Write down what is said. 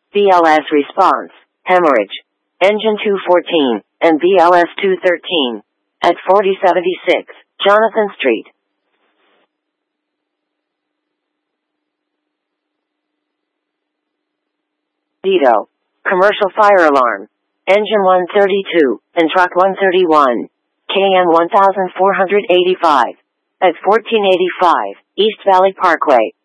BLS response, hemorrhage. Engine 214, and BLS 213. At 4076, Jonathan Street. Dito. Commercial fire alarm. Engine 132, and truck 131. KM 1485. At 1485, East Valley Parkway.